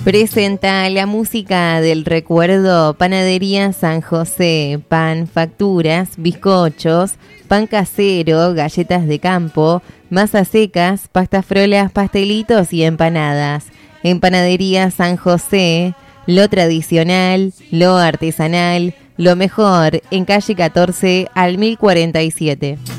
Presenta la música del recuerdo Panadería San José, pan, facturas, bizcochos, pan casero, galletas de campo, masas secas, pastas frolas, pastelitos y empanadas. En Panadería San José, lo tradicional, lo artesanal, lo mejor, en calle 14 al 1047.